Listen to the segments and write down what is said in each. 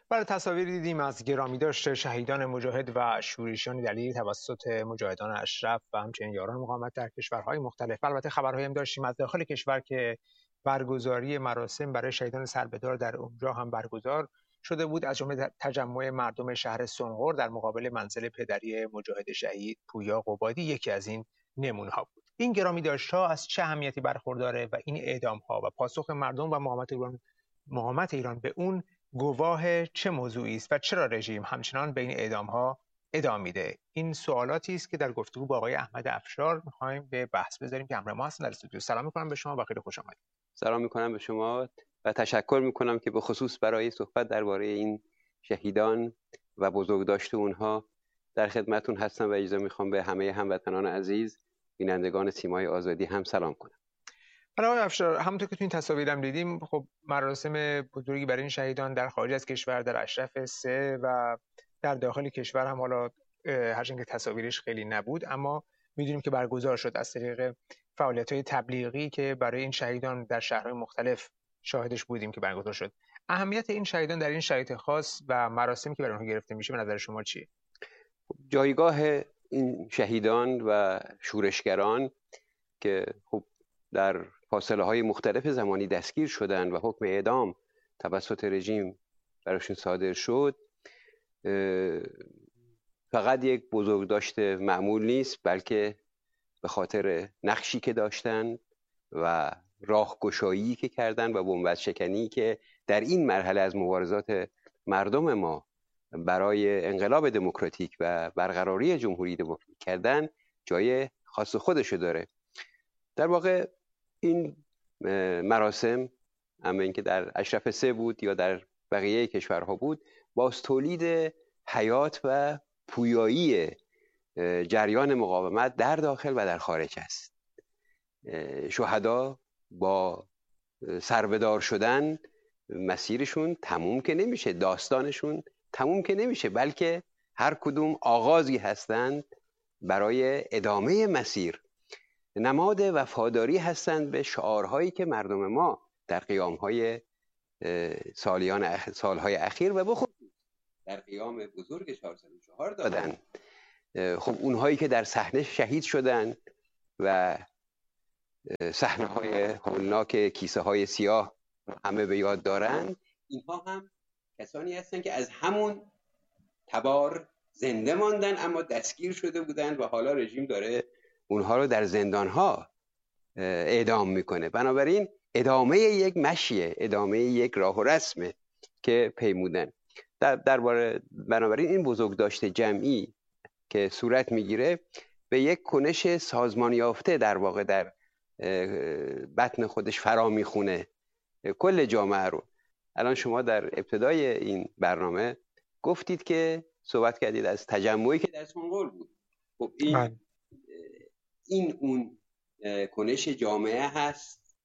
برای تصاویر دیدیم از گرامیداشت شهیدان مجاهد و شورشیان دلیری توسط مجاهدان اشرف و همچنین یاران مقاومت در کشورهای مختلف. البته خبرهایی هم داشتیم از داخل کشور که برگزاری مراسم برای شهیدان سربهدار در اونجا هم برگزار شده بود، از جمله تجمع مردم شهر سنقر در مقابل منزل پدری مجاهد شهید پویا قبادی یکی از این نمونه‌ها بود. این گرامیداشت‌ها از چه اهمیتی برخورداره و این اعدام‌ها و پاسخ مردم و مقاومت ایران به اون گواه چه موضوعی است و چرا رژیم همچنان به این اعدام‌ها ادامه میده؟ این سوالاتی است که در گفتگو با آقای احمد افشار می‌خوایم به بحث بذاریم که همراه ما هستن در استودیو. سلام می‌کنم به شما و خیلی خوش آمدید. سلام می‌کنم به شما و تشکر می‌کنم که به خصوص برای صحبت درباره این شهیدان و بزرگداشت اونها در خدمتتون هستم و اجازه می‌خوام به همه هموطنان عزیز بینندگان سیمای آزادی هم سلام کنم. آقای افشار، همونطور که تو این تصاویرم دیدیم، خب مراسم بزرگی برای این شهیدان در خارج از کشور در اشرف 3 و در داخل کشور هم، حالا هرچند که تصاویرش خیلی نبود اما میدونیم که برگزار شد از طریق فعالیت‌های تبلیغی که برای این شهیدان در شهرهای مختلف شاهدش بودیم که برگزار شد. اهمیت این شهیدان در این شرایط خاص و مراسمی که برای اونها گرفته میشه به نظر شما چیه؟ جایگاه این شهیدان و شورشگران که خب در فاصله‌های مختلف زمانی دستگیر شدند و حکم اعدام توسط رژیم براشون صادر شد، فقط یک بزرگداشت معمول نیست، بلکه به خاطر نقشی که داشتن و راهگشایی که کردن و بنبست شکنی که در این مرحله از مبارزات مردم ما برای انقلاب دموکراتیک و برقراری جمهوری دموکراتیک کردن جای خاص خودشو داره. در واقع این مراسم، اما اینکه در اشرف 3 بود یا در بقیه کشورها بود، باز تولید حیات و پویایی جریان مقاومت در داخل و در خارج است. شهدا با سربهدار شدن مسیرشون تموم که نمیشه، داستانشون تموم که نمیشه، بلکه هر کدوم آغازی هستند برای ادامه مسیر، نماد وفاداری هستند به شعارهایی که مردم ما در قیامهای سالهای اخیر و بخصوص در قیام بزرگ 404 دادن. خب اونهایی که در صحنه شهید شدن و صحنه های هولناک کیسه های سیاه همه به یاد دارن، اینها هم کسانی هستن که از همون تبار زنده ماندن اما دستگیر شده بودن و حالا رژیم داره اونها رو در زندانها اعدام میکنه. بنابراین ادامه یک مشیه، ادامه یک راه و رسمه که پیمودن. بنابراین این بزرگداشت جمعی که صورت میگیره به یک کنش سازمان یافته در واقع در بطن خودش فرا میخونه کل جامعه رو. الان شما در ابتدای این برنامه گفتید که صحبت کردید از تجمعی که در سنقر بود. خب این اون کنش جامعه هست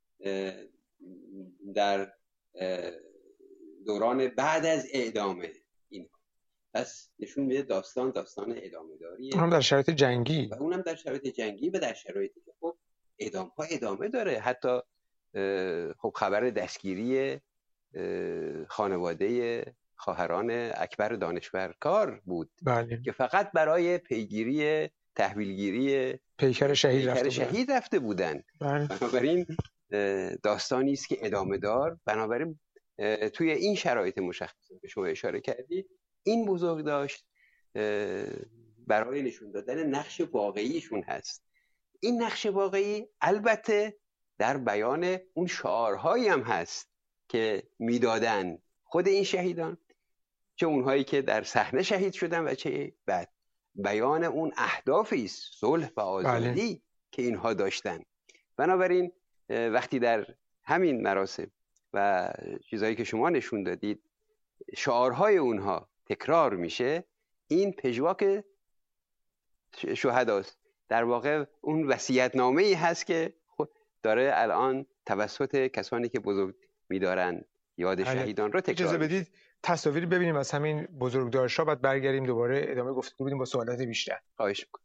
در دوران بعد از اعدام این. پس نشون میده داستان ادامه داریه، اونم در شرایط جنگی و اونم در شرایط جنگی و در شرایطی که خب اعدام ها ادامه داره. حتی خب خبر دستگیری خانواده خواهران اکبر دانشورکار بود. بله. که فقط برای پیگیری تحویلگیری پیکر شهید رفته بودن. بله. بنابراین داستانی است که ادامه دار. بنابراین توی این شرایط مشخصه که شما اشاره کردید، این بزرگداشت برای نشون دادن نقش واقعیشون هست. این نقش واقعی البته در بیان اون شعارهایی هم هست که میدادن خود این شهیدان، چه اونهایی که در صحنه شهید شدن و چه بعد بیان اون اهدافی است، صلح و آزادی. بله. که اینها داشتن. بنابراین وقتی در همین مراسم و چیزایی که شما نشون دادید شعارهای اونها تکرار میشه، این پژواک شهداست. در واقع اون وصیت‌نامه‌ای هست که داره الان توسط کسانی که بزرگ می‌دارن یاد شهیدان رو تکرار. اجازه بدید تصاویر ببینیم از همین بزرگداشت‌ها، بعد برگردیم دوباره ادامه گفتگو بدیم با سوالات بیشتر. خواهش می‌کنم.